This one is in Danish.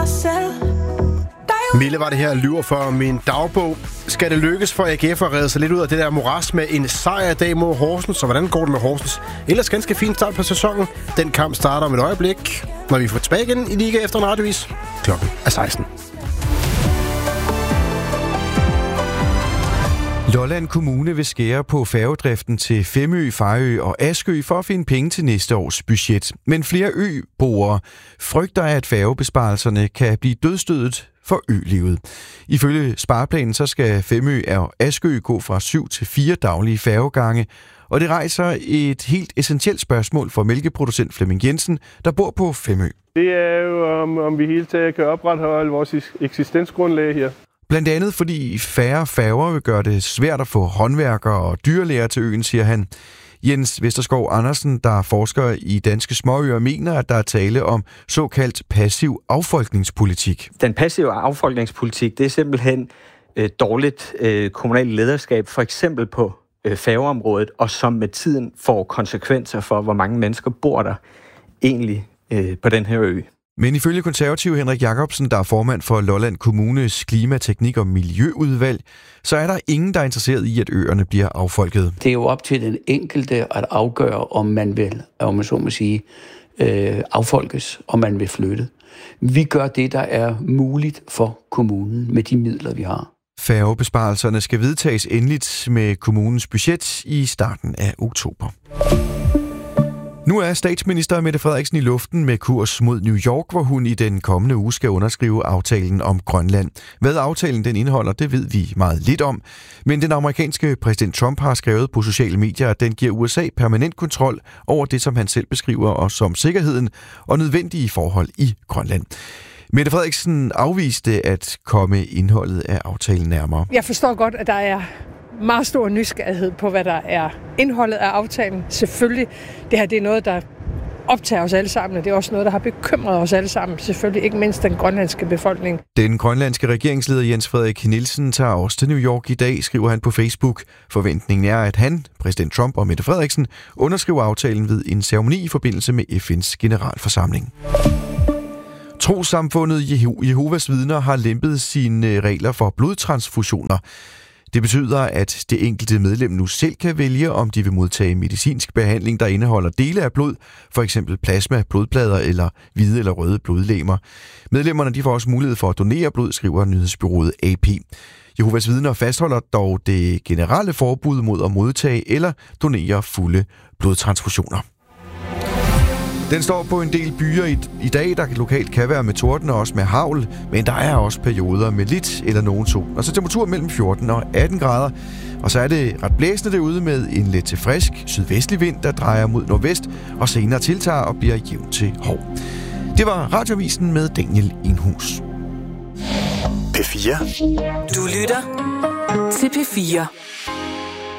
mig selv. Mille var det her, lyver for min dagbog. Skal det lykkes for AGF at redde sig lidt ud af det der moras med en sejr i dag mod Horsens? Så hvordan går det med Horsens? Ellers ganske fint start på sæsonen. Den kamp starter om et øjeblik, når vi får tilbage igen i Liga efter en radiovis. Klokken er 16. Lolland Kommune vil skære på færgedriften til Femø, Fejø og Askø for at finde penge til næste års budget. Men flere øboere frygter, at færgebesparelserne kan blive dødsstødet for ølivet. Ifølge spareplanen så skal Femø og Askø gå fra 7 til 4 daglige færgegange, og det rejser et helt essentielt spørgsmål for mælkeproducent Flemming Jensen, der bor på Femø. Det er jo, om vi hele tiden kan opretholde vores eksistensgrundlag her. Blandt andet fordi færre færger vil gøre det svært at få håndværkere og dyrlæger til øen, siger han. Jens Vesterskov Andersen, der forsker i Danske Småøer, mener, at der er tale om såkaldt passiv affolkningspolitik. Den passive affolkningspolitik, det er simpelthen dårligt kommunalt lederskab, for eksempel på færgeområdet, og som med tiden får konsekvenser for, hvor mange mennesker bor der egentlig på den her ø. Men ifølge konservativ Henrik Jacobsen, der er formand for Lolland Kommunes Klima-, Teknik- og Miljøudvalg, så er der ingen, der er interesseret i, at øerne bliver affolket. Det er jo op til den enkelte at afgøre, om man vil, om man så må sige, affolkes, om man vil flytte. Vi gør det, der er muligt for kommunen med de midler, vi har. Færgebesparelserne skal vedtages endeligt med kommunens budget i starten af oktober. Nu er statsminister Mette Frederiksen i luften med kurs mod New York, hvor hun i den kommende uge skal underskrive aftalen om Grønland. Hvad aftalen den indeholder, det ved vi meget lidt om. Men den amerikanske præsident Trump har skrevet på sociale medier, at den giver USA permanent kontrol over det, som han selv beskriver og som sikkerheden og nødvendige forhold i Grønland. Mette Frederiksen afviste at komme indholdet af aftalen nærmere. Jeg forstår godt, at der er meget stor nysgerrighed på, hvad der er indholdet af aftalen. Selvfølgelig, det her det er noget, der optager os alle sammen, og det er også noget, der har bekymret os alle sammen. Selvfølgelig ikke mindst den grønlandske befolkning. Den grønlandske regeringsleder Jens Frederik Nielsen tager også til New York i dag, skriver han på Facebook. Forventningen er, at han, præsident Trump og Mette Frederiksen underskriver aftalen ved en ceremoni i forbindelse med FN's generalforsamling. Trossamfundet Jehovas Vidner har lempet sine regler for blodtransfusioner. Det betyder, at det enkelte medlem nu selv kan vælge, om de vil modtage medicinsk behandling, der indeholder dele af blod, f.eks. plasma, blodplader eller hvide eller røde blodlegemer. Medlemmerne de får også mulighed for at donere blod, skriver nyhedsbureauet AP. Jehovas Vidner fastholder dog det generelle forbud mod at modtage eller donere fulde blodtransfusioner. Den står på en del byer i dag, der lokalt kan være med torden og også med hagl, men der er også perioder med lidt eller nogen sol. Og så temperatur mellem 14 og 18 grader. Og så er det ret blæsende derude med en lidt til frisk sydvestlig vind, der drejer mod nordvest og senere tiltager og bliver jævn til hård. Det var Radioavisen med Daniel Inhus. P4. Du lytter til P4.